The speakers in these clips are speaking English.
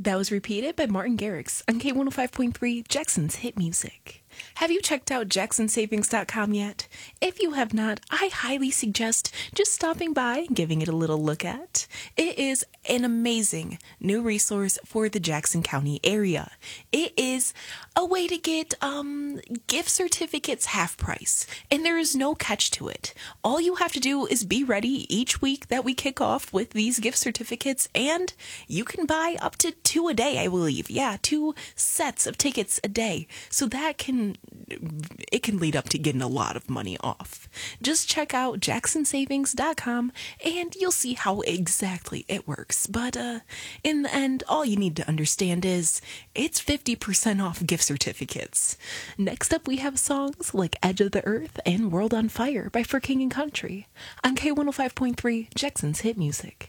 That was repeated by Martin Garrix on K105.3 Jackson's Hit Music. Have you checked out JacksonSavings.com yet? If you have not, I highly suggest just stopping by and giving it a little look at. It is an amazing new resource for the Jackson County area. It is a way to get gift certificates half price, and there is no catch to it. All you have to do is be ready each week that we kick off with these gift certificates, and you can buy up to 2 a day, I believe. Yeah, 2 sets of tickets a day. So that can lead up to getting a lot of money off. Just check out JacksonSavings.com and you'll see how exactly it works. But in the end, all you need to understand is it's 50% off gift certificates. Next up, we have songs like Edge of the Earth and World on Fire by For King and Country on K105.3 Jackson's Hit Music.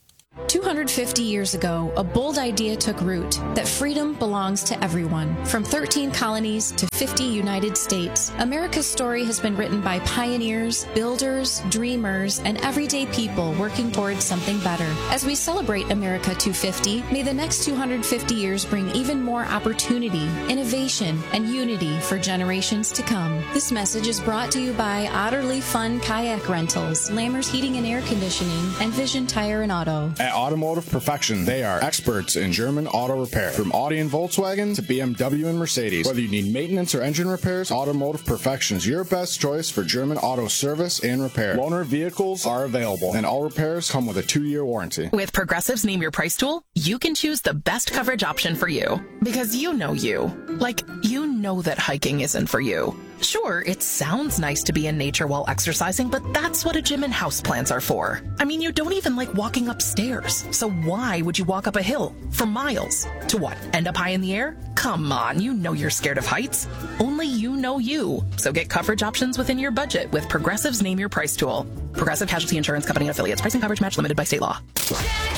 250 years ago, a bold idea took root that freedom belongs to everyone. From 13 colonies to 50 United States, America's story has been written by pioneers, builders, dreamers, and everyday people working towards something better. As we celebrate America 250, may the next 250 years bring even more opportunity, innovation, and unity for generations to come. This message is brought to you by Otterly Fun Kayak Rentals, Lammers Heating and Air Conditioning, and Vision Tire and Auto. At Automotive Perfection, they are experts in German auto repair. From Audi and Volkswagen to BMW and Mercedes. Whether you need maintenance or engine repairs, Automotive Perfection is your best choice for German auto service and repair. Loaner vehicles are available, and all repairs come with a 2-year warranty. With Progressive's Name Your Price tool, you can choose the best coverage option for you. Because you know you. Like, you know that hiking isn't for you. Sure, it sounds nice to be in nature while exercising, but that's what a gym and houseplants are for. I mean, you don't even like walking upstairs. So why would you walk up a hill for miles? To what, end up high in the air? Come on, you know you're scared of heights. Only you know you. So get coverage options within your budget with Progressive's Name Your Price tool. Progressive Casualty Insurance Company and affiliates. Price and coverage match limited by state law.